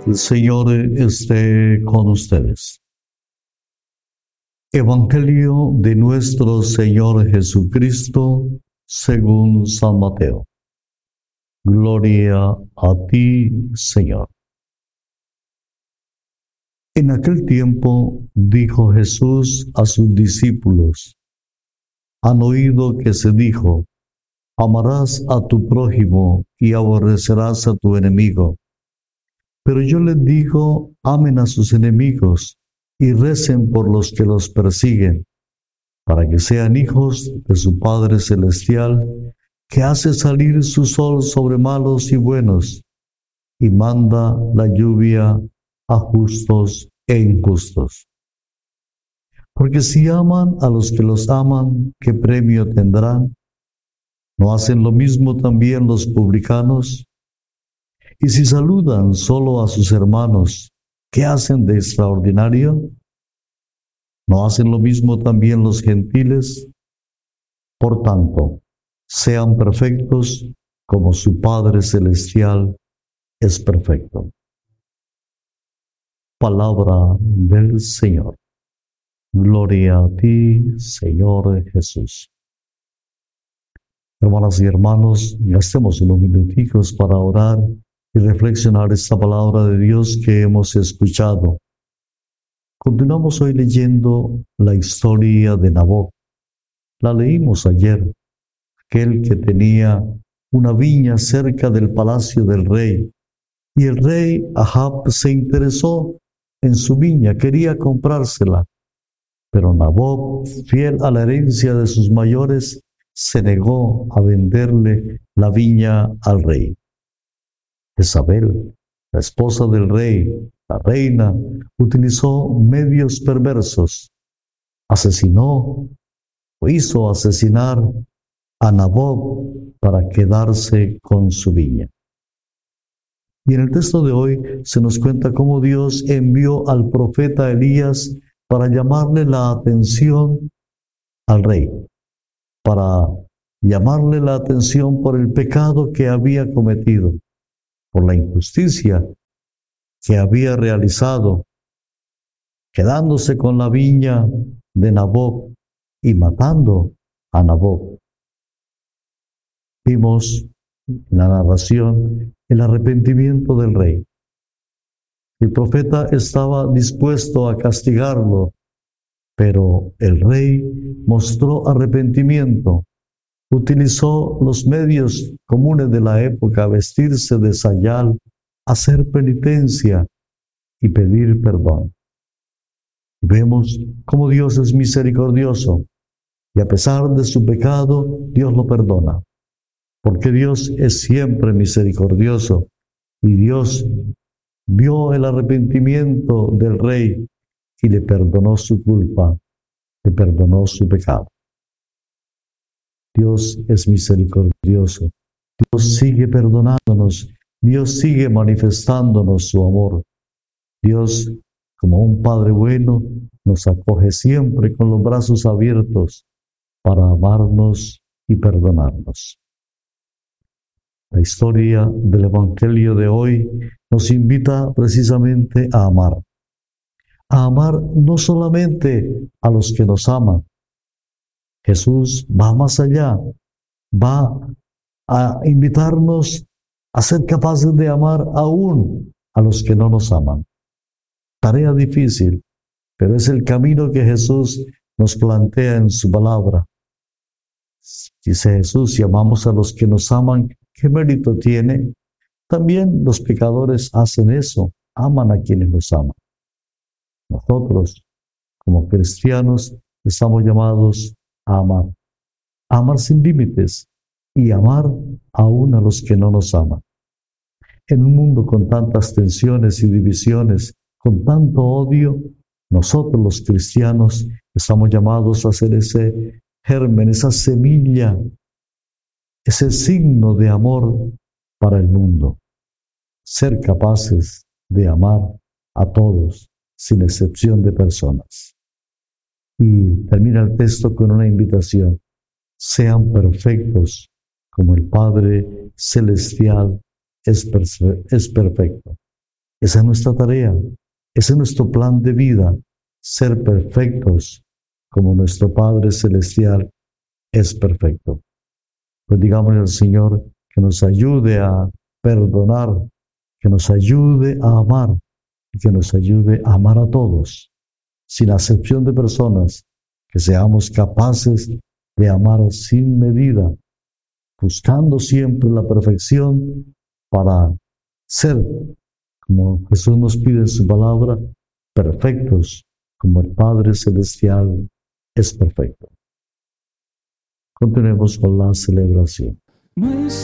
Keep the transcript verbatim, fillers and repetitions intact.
El Señor esté con ustedes. Evangelio de nuestro Señor Jesucristo según San Mateo. Gloria a ti, Señor. En aquel tiempo dijo Jesús a sus discípulos: han oído que se dijo, amarás a tu prójimo y aborrecerás a tu enemigo. Pero yo les digo, amen a sus enemigos y recen por los que los persiguen, para que sean hijos de su Padre Celestial, que hace salir su sol sobre malos y buenos, y manda la lluvia a justos e injustos. Porque si aman a los que los aman, ¿qué premio tendrán? ¿No hacen lo mismo también los publicanos? Y si saludan solo a sus hermanos, ¿qué hacen de extraordinario? ¿No hacen lo mismo también los gentiles? Por tanto, sean perfectos como su Padre Celestial es perfecto. Palabra del Señor. Gloria a ti, Señor Jesús. Hermanas y hermanos, gastemos unos minuticos para orar y reflexionar esta palabra de Dios que hemos escuchado. Continuamos hoy leyendo la historia de Naboth. La leímos ayer, aquel que tenía una viña cerca del palacio del rey, y el rey Ahab se interesó en su viña, quería comprársela, pero Naboth, fiel a la herencia de sus mayores, se negó a venderle la viña al rey. Jezabel, la esposa del rey, la reina, utilizó medios perversos, asesinó o hizo asesinar a Naboth para quedarse con su viña. Y en el texto de hoy se nos cuenta cómo Dios envió al profeta Elías para llamarle la atención al rey, para llamarle la atención por el pecado que había cometido, por la injusticia que había realizado, quedándose con la viña de Naboth y matando a Naboth. Vimos en la narración el arrepentimiento del rey. El profeta estaba dispuesto a castigarlo, pero el rey mostró arrepentimiento. Utilizó los medios comunes de la época, vestirse de sayal, hacer penitencia y pedir perdón. Vemos cómo Dios es misericordioso y a pesar de su pecado, Dios lo perdona. Porque Dios es siempre misericordioso y Dios vio el arrepentimiento del rey y le perdonó su culpa, le perdonó su pecado. Dios es misericordioso, Dios sigue perdonándonos, Dios sigue manifestándonos su amor. Dios, como un Padre bueno, nos acoge siempre con los brazos abiertos para amarnos y perdonarnos. La historia del Evangelio de hoy nos invita precisamente a amar. A amar no solamente a los que nos aman. Jesús va más allá, va a invitarnos a ser capaces de amar aún a los que no nos aman. Tarea difícil, pero es el camino que Jesús nos plantea en su palabra. Dice Jesús, si amamos a los que nos aman, ¿qué mérito tiene? También los pecadores hacen eso, aman a quienes los aman. Nosotros, como cristianos, estamos llamados a amar, a amar sin límites y amar aún a los que no nos aman. En un mundo con tantas tensiones y divisiones, con tanto odio, nosotros los cristianos estamos llamados a ser ese germen, esa semilla, ese signo de amor para el mundo. Ser capaces de amar a todos, sin excepción de personas. Y termina el texto con una invitación. Sean perfectos como el Padre Celestial es, es perfecto. Esa es nuestra tarea, ese es nuestro plan de vida, ser perfectos como nuestro Padre Celestial es perfecto. Pues digámosle al Señor que nos ayude a perdonar, que nos ayude a amar y que nos ayude a amar a todos, sin acepción de personas, que seamos capaces de amar sin medida, buscando siempre la perfección para ser, como Jesús nos pide en su palabra, perfectos, como el Padre Celestial es perfecto. Continuemos con la celebración.